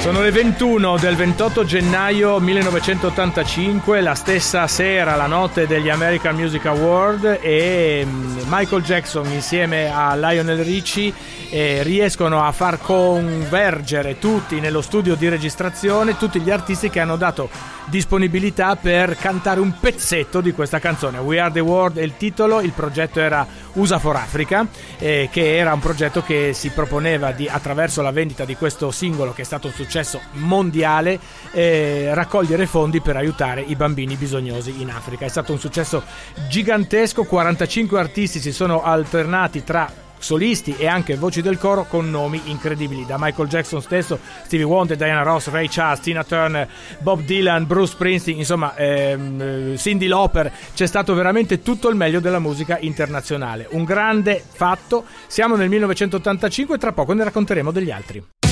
Sono le 21 del 28 gennaio 1985, la stessa sera, la notte degli American Music Award, e Michael Jackson insieme a Lionel Richie riescono a far convergere tutti nello studio di registrazione, tutti gli artisti che hanno dato disponibilità per cantare un pezzetto di questa canzone. We Are The World è il titolo, il progetto era USA for Africa, che era un progetto che si proponeva di, attraverso la vendita di questo singolo, che è stato un successo mondiale, raccogliere fondi per aiutare i bambini bisognosi in Africa. È stato un successo gigantesco, 45 artisti si sono alternati tra solisti e anche voci del coro con nomi incredibili, da Michael Jackson stesso, Stevie Wonder, Diana Ross, Ray Charles, Tina Turner, Bob Dylan, Bruce Springsteen, insomma Cyndi Lauper. C'è stato veramente tutto il meglio della musica internazionale, un grande fatto. Siamo nel 1985 e tra poco ne racconteremo degli altri.